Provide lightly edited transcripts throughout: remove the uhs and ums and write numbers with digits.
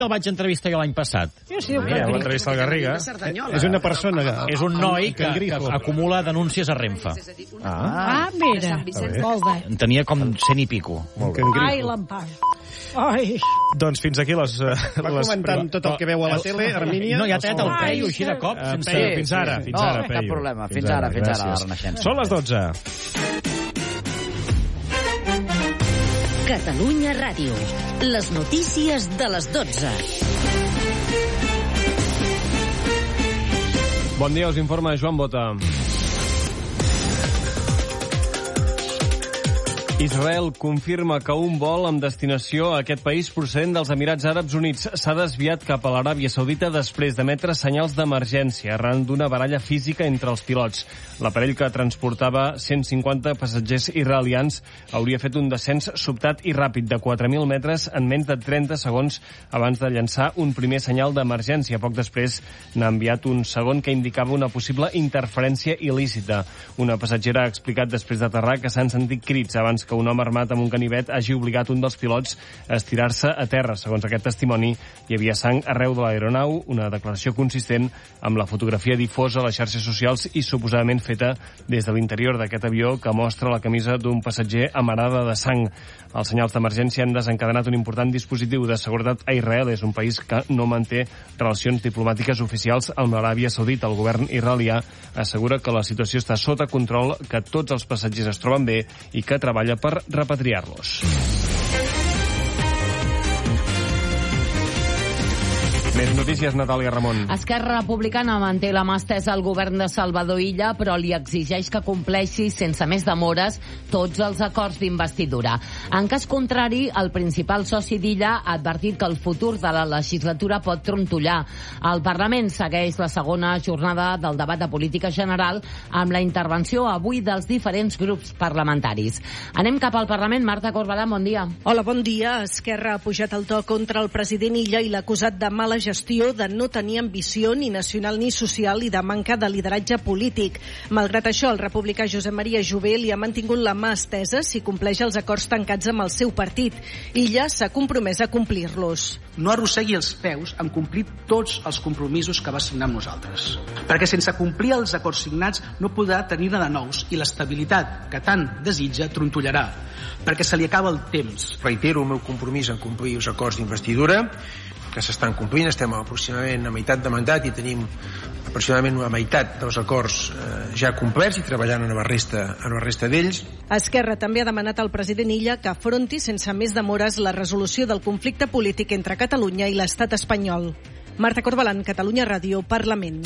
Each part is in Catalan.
el vaig entrevistar jo l'any passat. Sí, l'entrevista al Garriga. És una persona... És un noi que acumula denúncies a Renfe. Mira. Molt bé. En tenia com 100 i pico. Ai, l'empar. Ai. Doncs fins aquí les... Va comentant tot el que veu a la tele, Hermínia. No hi ha tret el Peyu així de cop? Fins ara. No, cap problema. Fins ara, la Renaixença. Són les 12. Catalunya Ràdio. Les notícies de les 12. Bon dia, us informa Joan Bota. Israel confirma que un vol amb destinació a aquest país procedent dels Emirats Àrabs Units s'ha desviat cap a l'Aràbia Saudita després d'emetre senyals d'emergència arran d'una baralla física entre els pilots. L'aparell que transportava 150 passatgers israelians hauria fet un descens sobtat i ràpid de 4.000 metres en menys de 30 segons abans de llançar un primer senyal d'emergència. Poc després n'ha enviat un segon que indicava una possible interferència il·lícita. Una passatgera ha explicat després d'aterrar que s'han sentit crits abans que un home armat amb un ganivet hagi obligat un dels pilots a estirar-se a terra. Segons aquest testimoni, hi havia sang arreu de l'aeronau, una declaració consistent amb la fotografia difosa a les xarxes socials i suposadament feta des de l'interior d'aquest avió que mostra la camisa d'un passatger amarada de sang. Els senyals d'emergència han desencadenat un important dispositiu de seguretat a Israel. És un país que no manté relacions diplomàtiques oficials amb l'Aràbia Saudita. El govern israelià assegura que la situació està sota control, que tots els passatgers es troben bé i que treballa per repatriar-los. Més notícies, Natàlia Ramon. Esquerra Republicana manté la mà estesa al govern de Salvador Illa, però li exigeix que compleixi sense més demores tots els acords d'investidura. En cas contrari, el principal soci d'Illa ha advertit que el futur de la legislatura pot trontollar. El Parlament segueix la segona jornada del debat de política general amb la intervenció avui dels diferents grups parlamentaris. Anem cap al Parlament. Marta Corbalán, bon dia. Hola, bon dia. Esquerra ha pujat el to contra el president Illa i l'ha acusat de mala gestió, de no tenir ambició ni nacional ni social i de manca de lideratge polític. Malgrat això, el republicà Josep Maria Jové li ha mantingut la mà estesa si compleix els acords tancats amb el seu partit. Illa s'ha compromès a complir-los. No arrossegui els peus en complir tots els compromisos que va signar amb nosaltres. Perquè sense complir els acords signats no podrà tenir-ne de nous i l'estabilitat que tant desitja trontollarà. Perquè se li acaba el temps. Reitero el meu compromís en complir els acords d'investidura que s'estan complint. Estem aproximadament a meitat de mandat i tenim aproximadament una meitat dels acords ja complerts i treballant en la resta d'ells. Esquerra també ha demanat al president Illa que afronti sense més demores la resolució del conflicte polític entre Catalunya i l'estat espanyol. Marta Corbalán, Catalunya Ràdio, Parlament.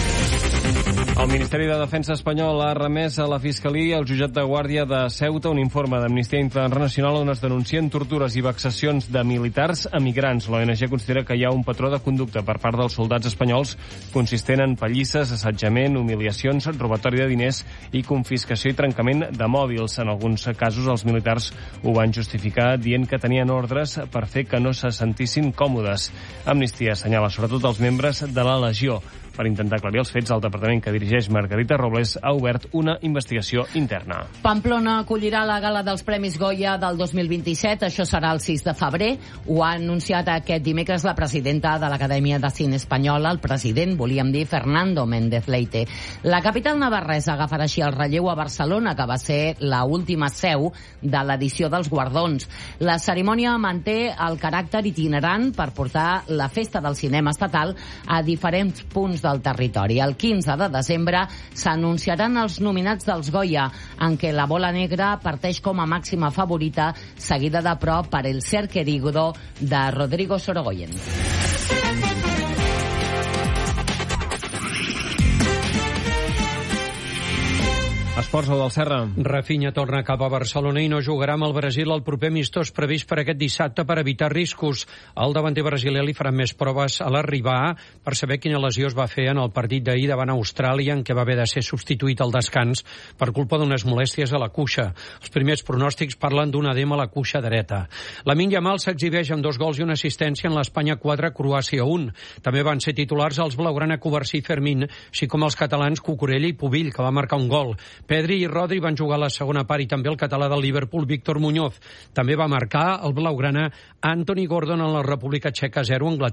El Ministeri de Defensa espanyol ha remès a la Fiscalia al jutjat de Guàrdia de Ceuta un informe d'Amnistia Internacional on es denuncien tortures i vexacions de militars a migrants. L'ONG considera que hi ha un patró de conducta per part dels soldats espanyols consistent en pallisses, assetjament, humiliacions, robatori de diners i confiscació i trencament de mòbils. En alguns casos els militars ho van justificar dient que tenien ordres per fer que no se sentissin còmodes. Amnistia assenyala sobretot els membres de la Legió. Per intentar aclarir els fets, el departament que dirigeix Margarita Robles ha obert una investigació interna. Pamplona acollirà la gala dels Premis Goya del 2027. Això serà el 6 de febrer. Ho ha anunciat aquest dimecres la presidenta de l'Acadèmia de Cine Espanyola, el president, volíem dir, Fernando Méndez Leite. La capital navarresa agafarà així el relleu a Barcelona, que va ser l'última seu de l'edició dels guardons. La cerimònia manté el caràcter itinerant per portar la festa del cinema estatal a diferents punts del territori. El 15 de desembre s'anunciaran els nominats dels Goya, en què la bola negra parteix com a màxima favorita, seguida de prop per El ser querido de Rodrigo Sorogoyen. Esports o del Serra. Rafinha torna cap a Barcelona i no jugarà amb el Brasil el proper amistós previst per aquest dissabte per evitar riscos. El davanter brasiler li farà més proves a l'arribar per saber quina lesió es va fer en el partit d'ahir davant Austràlia, en què va haver de ser substituït al descans per culpa d'unes molèsties a la cuixa. Els primers pronòstics parlen d'un edema a la cuixa dreta. Lamine Yamal s'exhibeix amb 2 gols i una assistència en l'Espanya 4, Croàcia 1. També van ser titulars els blaugrana Covarsí i Fermín, així com els catalans Cucurella i Pubill, que va marcar un gol. Pedri i Rodri van jugar a la segona part i també el català del Liverpool, Víctor Muñoz. També va marcar el blaugrana Anthony Gordon en la República Txeca 0, Anglaterra